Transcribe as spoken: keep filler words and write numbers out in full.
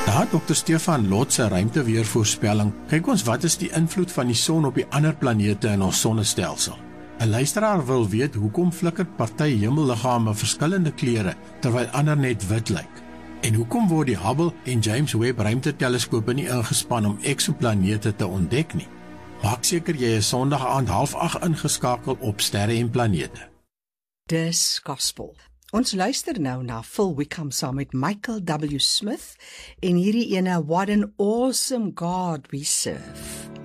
Daar dokter Stefan Lot se ruimteweervoorspelling kyk ons wat is die invloed van die son op die ander planete in ons sonnestelsel. 'n Luisteraar wil weet hoekom flikker party hemelliggame verskillende kleure terwyl ander net wit lyk. En hoekom word die Hubble en James Webb ruimteteleskope nie ingespan om eksoplanete te ontdek nie? Maak seker jy is Sondag aand half agt ingeskakel op Sterre en Planete. Dis Gospel. Ons luister nou na Phil Wickham saam met Michael W. Smith en hierdie ene What an Awesome God We Serve.